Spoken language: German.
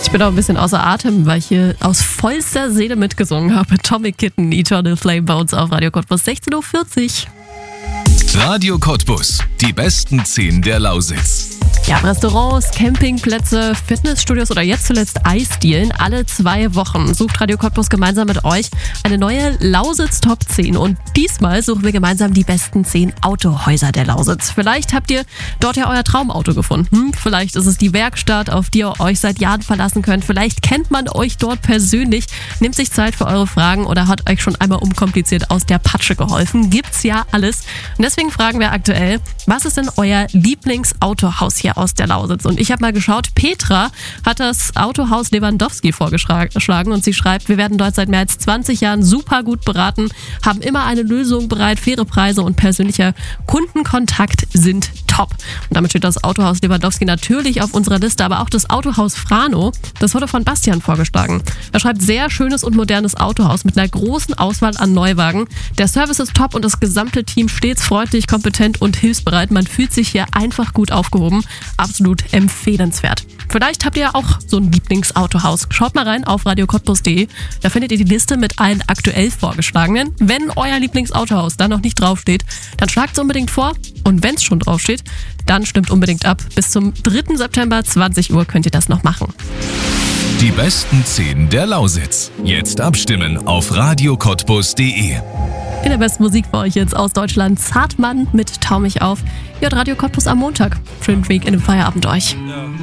Ich bin auch ein bisschen außer Atem, weil ich hier aus vollster Seele mitgesungen habe. Atomic Kitten, Eternal Flame bei uns auf Radio Cottbus, 16.40 Uhr. Radio Cottbus, die besten 10 der Lausitz. Ja, Restaurants, Campingplätze, Fitnessstudios oder jetzt zuletzt Eisdielen. Alle 2 Wochen sucht Radio Cottbus gemeinsam mit euch eine neue Lausitz Top 10. Und diesmal suchen wir gemeinsam die besten 10 Autohäuser der Lausitz. Vielleicht habt ihr dort ja euer Traumauto gefunden. Vielleicht ist es die Werkstatt, auf die ihr euch seit Jahren verlassen könnt. Vielleicht kennt man euch dort persönlich, nimmt sich Zeit für eure Fragen oder hat euch schon einmal unkompliziert aus der Patsche geholfen. Gibt's ja alles. Und deswegen fragen wir aktuell, was ist denn euer Lieblingsautohaus hier aus der Lausitz? Und ich habe mal geschaut, Petra hat das Autohaus Lewandowski vorgeschlagen und sie schreibt, wir werden dort seit mehr als 20 Jahren super gut beraten, haben immer eine Lösung bereit, faire Preise und persönlicher Kundenkontakt sind top. Und damit steht das Autohaus Lewandowski natürlich auf unserer Liste, aber auch das Autohaus Frano, das wurde von Bastian vorgeschlagen. Er schreibt, sehr schönes und modernes Autohaus mit einer großen Auswahl an Neuwagen. Der Service ist top und das gesamte Team stets freundlich, kompetent und hilfsbereit. Man fühlt sich hier einfach gut aufgehoben. Absolut empfehlenswert. Vielleicht habt ihr auch so ein Lieblingsautohaus. Schaut mal rein auf radiocottbus.de. Da findet ihr die Liste mit allen aktuell vorgeschlagenen. Wenn euer Lieblingsautohaus da noch nicht draufsteht, dann schlagt es unbedingt vor. Und wenn es schon draufsteht, dann stimmt unbedingt ab. Bis zum 3. September, 20 Uhr, könnt ihr das noch machen. Die besten 10 der Lausitz. Jetzt abstimmen auf radiocottbus.de. In der besten Musik für euch jetzt aus Deutschland, Zartmann mit Tau mich auf. Ihr hört Radio Cottbus am Montag. Schönen Weg in den Feierabend euch.